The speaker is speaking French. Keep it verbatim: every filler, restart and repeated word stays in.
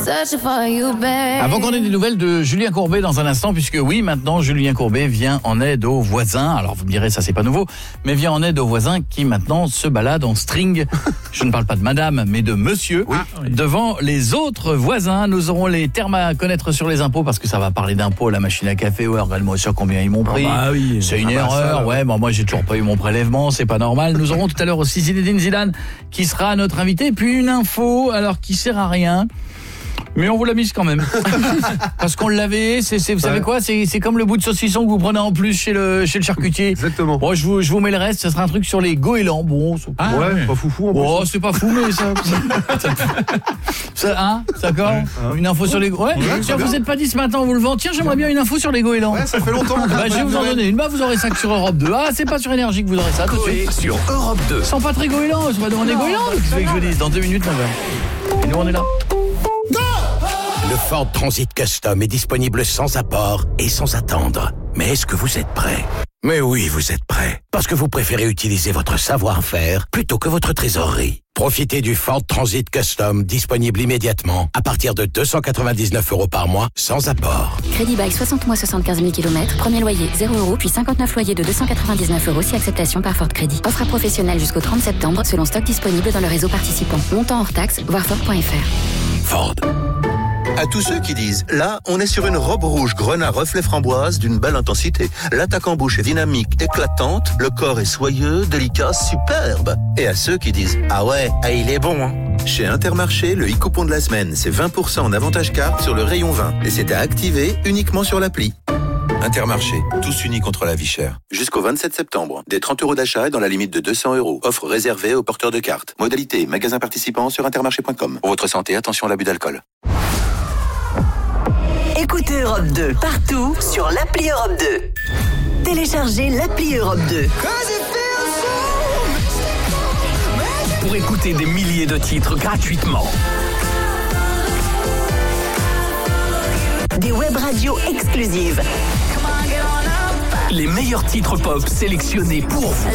Avant qu'on ait des nouvelles de Julien Courbet dans un instant, puisque oui, maintenant, Julien Courbet vient en aide aux voisins. Alors, vous me direz, ça, c'est pas nouveau, mais vient en aide aux voisins qui, maintenant, se baladent en string. Je ne parle pas de madame, mais de monsieur. Oui. Devant les autres voisins, nous aurons les termes à connaître sur les impôts, parce que ça va parler d'impôts à la machine à café. Ouais, regarde-moi sur combien ils m'ont pris. Ah bah oui. C'est une Ah bah erreur. ça, ouais, bon, moi, j'ai toujours pas eu mon prélèvement. C'est pas normal. Nous aurons tout à l'heure aussi Zinedine Zidane, qui sera notre invité. Puis une info, alors, qui sert à rien. Mais on vous l'a mise quand même. Parce qu'on l'avait, c'est, c'est vous ouais. savez quoi, c'est, c'est comme le bout de saucisson que vous prenez en plus chez le, chez le charcutier. Exactement. Bon, je vous, je vous mets le reste, ça sera un truc sur les goélands. Bon, c'est... Ah, ouais, pas foufou en plus. Oh, c'est pas fou, mais ça... ça, ça hein, d'accord ouais. Une info sur les goélands. Ouais, ouais tiens, vous êtes pas dit ce matin, on vous le vend. Tiens, j'aimerais bien une info sur les goélands. Ouais, ça fait longtemps. Bah, je vais vous en donner une. Bah, vous aurez ça que sur Europe deux. Ah, c'est pas sur Énergie que vous aurez ça tout de suite. Sur Europe deux. Sans pas très goéland, je vais demander goéland. Qu'est-ce que je vous dise dans deux minutes, madame. Et nous, on est là. Le Ford Transit Custom est disponible sans apport et sans attendre. Mais est-ce que vous êtes prêt ? Mais oui, vous êtes prêt. Parce que vous préférez utiliser votre savoir-faire plutôt que votre trésorerie. Profitez du Ford Transit Custom disponible immédiatement à partir de deux cent quatre-vingt-dix-neuf euros par mois sans apport. Crédit bail soixante mois, soixante-quinze mille kilomètres. Premier loyer zéro euros, puis cinquante-neuf loyers de deux cent quatre-vingt-dix-neuf euros si acceptation par Ford Crédit. Offre à professionnels jusqu'au trente septembre selon stock disponible dans le réseau participant. Montant hors taxe, voir Ford point F R. Ford. À tous ceux qui disent, là, on est sur une robe rouge grenat reflet framboise d'une belle intensité. L'attaque en bouche est dynamique, éclatante, le corps est soyeux, délicat, superbe. Et à ceux qui disent, ah ouais, ah il est bon, hein. Chez Intermarché, le e-coupon de la semaine, c'est vingt pour cent en avantage carte sur le rayon vin. Et c'est à activer uniquement sur l'appli. Intermarché, tous unis contre la vie chère. Jusqu'au vingt-sept septembre, des trente euros d'achat dans la limite de deux cents euros. Offre réservée aux porteurs de cartes. Modalité, magasin participant sur intermarché point com. Pour votre santé, attention à l'abus d'alcool. Écoutez Europe deux partout sur l'appli Europe deux. Téléchargez l'appli Europe deux. Pour écouter des milliers de titres gratuitement. Des web radios exclusives. Les meilleurs titres pop sélectionnés pour vous.